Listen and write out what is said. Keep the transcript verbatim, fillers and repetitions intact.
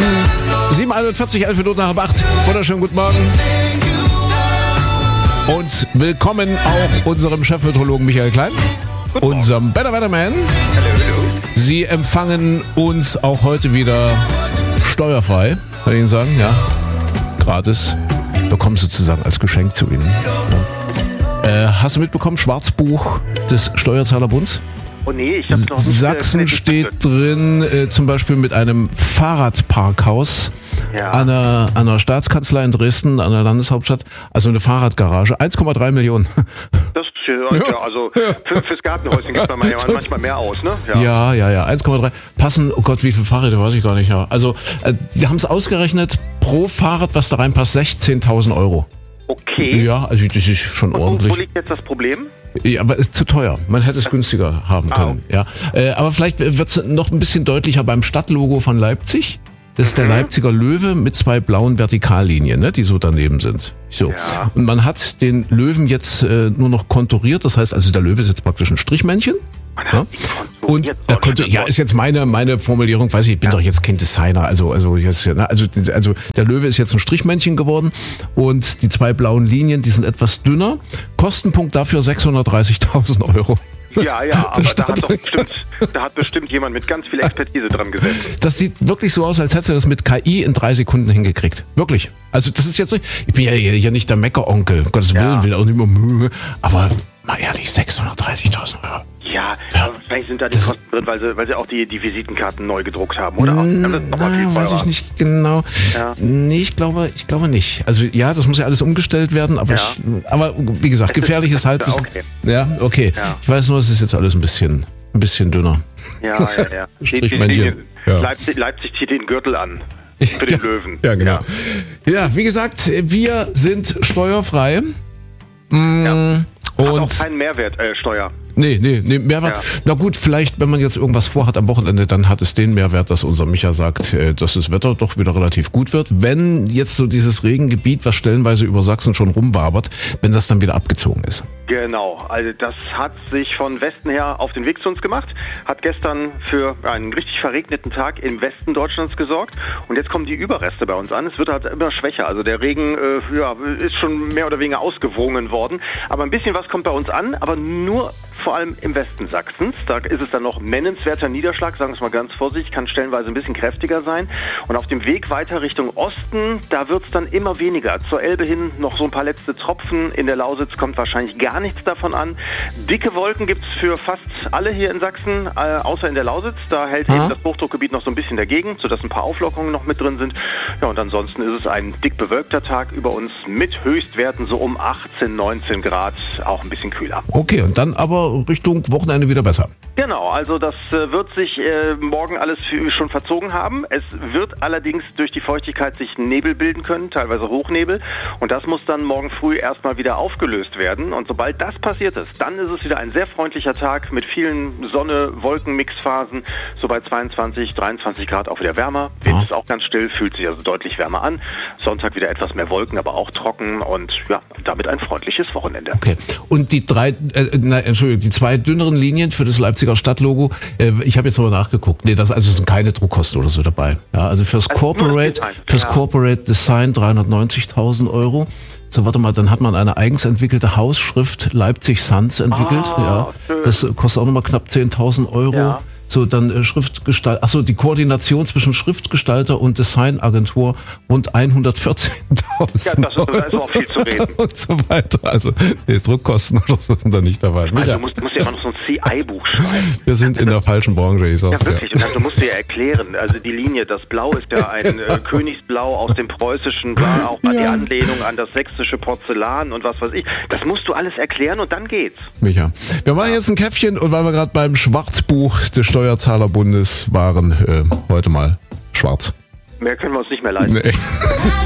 sieben Uhr einundvierzig, elf Minuten nach halb acht. Wunderschönen guten Morgen. Und willkommen auch unserem Chefmeteorologen Michael Klein, unserem Better Weatherman. Sie empfangen uns auch heute wieder steuerfrei, kann ich Ihnen sagen, ja. Gratis. Bekommen sozusagen als Geschenk zu Ihnen. Ja. Äh, hast du mitbekommen, Schwarzbuch des Steuerzahlerbunds? Oh nee, ich hab's noch nicht. Sachsen steht drin, äh, zum Beispiel mit einem Fahrradparkhaus ja. an, der, an der Staatskanzlei in Dresden, an der Landeshauptstadt, also eine Fahrradgarage, eins Komma drei Millionen. Das ist ja, ja also für, fürs Gartenhäuschen gibt man manchmal mehr aus, ne? Ja, ja, ja, ja. eins Komma drei. Passen, oh Gott, wie viele Fahrräder, weiß ich gar nicht. Ja. Also, äh, die haben es ausgerechnet, pro Fahrrad, was da reinpasst, sechzehntausend Euro. Okay. Ja, also das ist schon Und ordentlich. Wo liegt jetzt das Problem? Ja, aber es ist zu teuer. Man hätte es günstiger haben können. Ah, okay. Ja, äh, aber vielleicht wird es noch ein bisschen deutlicher beim Stadtlogo von Leipzig. Das ist mhm. der Leipziger Löwe mit zwei blauen Vertikallinien, ne, die so daneben sind. So. Ja. Und man hat den Löwen jetzt äh, nur noch konturiert. Das heißt, also der Löwe ist jetzt praktisch ein Strichmännchen. Ja? Und er konnte, ja, ist jetzt meine meine Formulierung, weiß ich, ich bin ja. doch jetzt kein Designer, also also jetzt, also also der Löwe ist jetzt ein Strichmännchen geworden und die zwei blauen Linien, die sind etwas dünner. Kostenpunkt dafür sechshundertdreißigtausend Euro. Ja, ja, aber da hat, doch bestimmt, da hat bestimmt jemand mit ganz viel Expertise dran gesetzt. Das sieht wirklich so aus, als hättest du das mit K I in drei Sekunden hingekriegt. Wirklich. Also das ist jetzt nicht, ich bin ja hier nicht der Meckeronkel, um Gottes Willen, ja. will auch nicht mehr Mühe, aber mal ehrlich, sechshundertdreißigtausend Euro. Ja, ja, vielleicht sind da die Kosten drin, weil sie, weil sie auch die, die Visitenkarten neu gedruckt haben, oder? Das ist noch mal viel weiß ich nicht genau. Ja. Nee, ich glaube, ich glaube nicht. Also ja, das muss ja alles umgestellt werden, aber, ja. ich, aber wie gesagt, gefährliches Halbwissen. Okay. Ja, okay. Ja. Ich weiß nur, es ist jetzt alles ein bisschen, ein bisschen dünner. Ja, ja, ja. Strichmännchen. Ja. Leipzig, Leipzig zieht den Gürtel an. Für den ja. Löwen. Ja, genau. Ja. ja, wie gesagt, wir sind steuerfrei. Mm, ja. Hat und auch keinen Mehrwertsteuer. Äh, Nee, nee, nee, Mehrwert. Ja. Na gut, vielleicht, wenn man jetzt irgendwas vorhat am Wochenende, dann hat es den Mehrwert, dass unser Micha sagt, dass das Wetter doch wieder relativ gut wird. Wenn jetzt so dieses Regengebiet, was stellenweise über Sachsen schon rumwabert, wenn das dann wieder abgezogen ist. Genau, also das hat sich von Westen her auf den Weg zu uns gemacht, hat gestern für einen richtig verregneten Tag im Westen Deutschlands gesorgt und jetzt kommen die Überreste bei uns an. Es wird halt immer schwächer, also der Regen äh, ja, ist schon mehr oder weniger ausgewogen worden, aber ein bisschen was kommt bei uns an, aber nur vor allem im Westen Sachsens. Da ist es dann noch nennenswerter Niederschlag, sagen wir es mal ganz vorsichtig, kann stellenweise ein bisschen kräftiger sein. Und auf dem Weg weiter Richtung Osten, da wird es dann immer weniger. Zur Elbe hin noch so ein paar letzte Tropfen. In der Lausitz kommt wahrscheinlich gar nichts davon an. Dicke Wolken gibt es für fast alle hier in Sachsen, äh, außer in der Lausitz. Da hält Aha. eben das Hochdruckgebiet noch so ein bisschen dagegen, sodass ein paar Auflockerungen noch mit drin sind. Ja, und ansonsten ist es ein dick bewölkter Tag über uns mit Höchstwerten so um achtzehn, neunzehn Grad, auch ein bisschen kühler. Okay, und dann aber Richtung Wochenende wieder besser. Genau, also das äh, wird sich äh, morgen alles für, schon verzogen haben. Es wird allerdings durch die Feuchtigkeit sich Nebel bilden können, teilweise Hochnebel. Und das muss dann morgen früh erstmal wieder aufgelöst werden. Und sobald das passiert ist, dann ist es wieder ein sehr freundlicher Tag mit vielen Sonne-Wolken-Mixphasen. So bei zweiundzwanzig, dreiundzwanzig Grad auch wieder wärmer. Wind ja. ist auch ganz still, fühlt sich also deutlich wärmer an. Sonntag wieder etwas mehr Wolken, aber auch trocken und ja, damit ein freundliches Wochenende. Okay. Und die drei, äh, nein, Entschuldigung, die zwei dünneren Linien für das Leipziger Stadtlogo, äh, ich habe jetzt noch nachgeguckt, nee, das also sind keine Druckkosten oder so dabei. Ja, also fürs also Corporate, fürs ja. Corporate Design dreihundertneunzigtausend Euro. So, warte mal, dann hat man eine eigens entwickelte Hausschrift Leipzig Sans entwickelt. Ah, ja, schön. Das kostet auch nochmal knapp zehntausend Euro. Ja. So, dann äh, Schriftgestalt, achso, die Koordination zwischen Schriftgestalter und Designagentur rund hundertvierzehntausend. Ja, das ist, da ist auch viel zu reden. Und so weiter. Also, nee, Druckkosten oder so sind da nicht dabei. Also, du musst, musst ja immer noch so ein C I-Buch schreiben. Wir sind in der falschen Branche, ich sag's ja. Wirklich, ja, wirklich. Und dann musst du ja erklären, also die Linie, das Blau ist ja ein äh, Königsblau aus dem preußischen, Blau, auch ja. die Anlehnung an das sächsische Porzellan und was weiß ich. Das musst du alles erklären und dann geht's. Micha, wir machen jetzt ein Käffchen und weil wir gerade beim Schwarzbuch des Steuerzahlerbundes waren, äh, heute mal schwarz. Mehr können wir uns nicht mehr leisten. Nee.